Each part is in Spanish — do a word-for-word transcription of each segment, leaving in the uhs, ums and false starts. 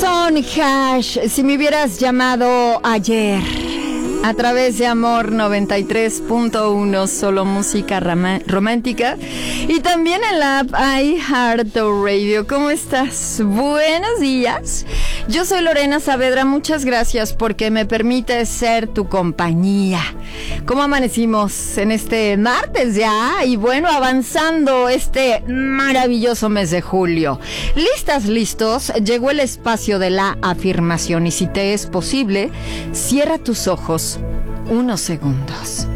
Son Hash, si me hubieras llamado ayer, a través de Amor noventa y tres punto uno, solo música rama- romántica, y también en la app iHeartRadio. ¿Cómo estás? Buenos días. Yo soy Lorena Saavedra, muchas gracias porque me permite ser tu compañía. ¿Cómo amanecimos en este martes ya? Y bueno, avanzando este maravilloso mes de julio. ¿Listas, listos? Llegó el espacio de la afirmación y si te es posible, cierra tus ojos unos segundos.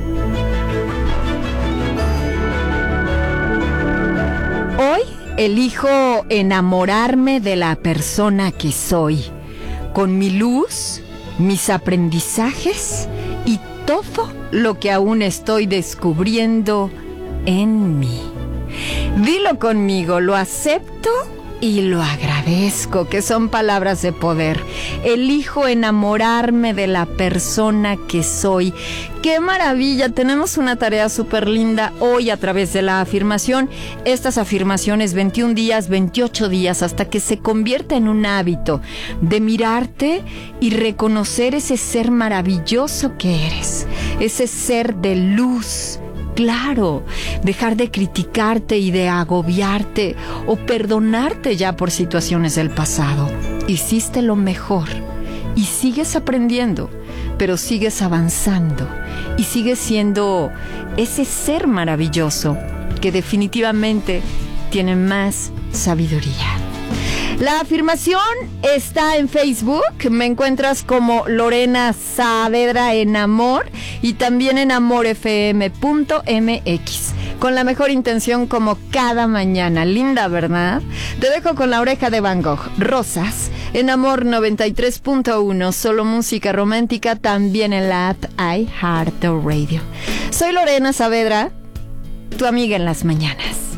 Hoy elijo enamorarme de la persona que soy, con mi luz, mis aprendizajes y todo lo que aún estoy descubriendo en mí. Dilo conmigo, lo acepto y lo agradezco, que son palabras de poder. Elijo enamorarme de la persona que soy. ¡Qué maravilla! Tenemos una tarea súper linda hoy a través de la afirmación. Estas afirmaciones, veintiún días, veintiocho días, hasta que se convierta en un hábito de mirarte y reconocer ese ser maravilloso que eres. Ese ser de luz. Claro, dejar de criticarte y de agobiarte o perdonarte ya por situaciones del pasado. Hiciste lo mejor y sigues aprendiendo, pero sigues avanzando y sigues siendo ese ser maravilloso que definitivamente tiene más sabiduría. La afirmación está en Facebook, me encuentras como Lorena Saavedra en Amor y también en amor f m punto m x, con la mejor intención como cada mañana. Linda, ¿verdad? Te dejo con La Oreja de Van Gogh, Rosas, en Amor noventa y tres punto uno, solo música romántica, también en la app iHeartRadio. Soy Lorena Saavedra, tu amiga en las mañanas.